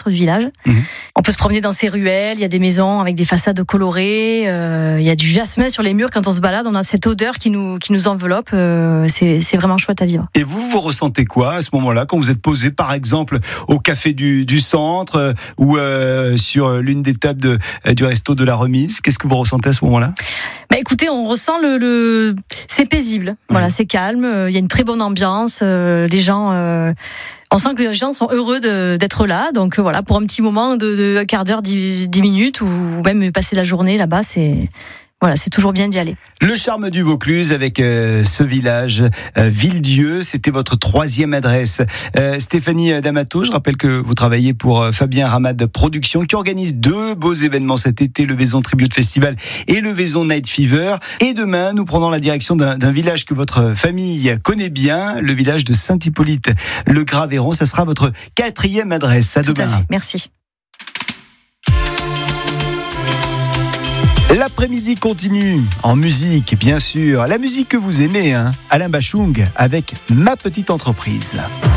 centre du village. On peut se promener dans ces ruelles, il y a des maisons avec des façades colorées, il y a du jasmin sur les murs. Quand on se balade, on a cette odeur qui nous enveloppe. C'est vraiment chouette à vivre. Et vous ressentez quoi à ce moment-là, quand vous êtes posé par exemple au café du centre ou sur l'une des tables du resto de la Remise? Qu'est-ce que vous ressentez à ce moment-là? Écoutez, on ressent c'est paisible. Voilà, c'est calme. Il y a une très bonne ambiance. Les gens, on sent que les gens sont heureux d'être là. Donc voilà, pour un petit moment de quart d'heure, 10 minutes, ou même passer la journée là-bas, c'est toujours bien d'y aller. Le charme du Vaucluse avec ce village, Villedieu, c'était votre 3e adresse. Stéphanie D'Amato, je rappelle que vous travaillez pour Fabien Ramad Productions, qui organise 2 beaux événements cet été, le Vaison Tribute Festival et le Vaison Night Fever. Et demain, nous prenons la direction d'un village que votre famille connaît bien, le village de Saint-Hippolyte. Le Graveyron, ça sera votre 4e adresse. À Tout demain. à fait, merci. L'après-midi continue en musique, bien sûr. La musique que vous aimez, Alain Bachung avec Ma Petite Entreprise.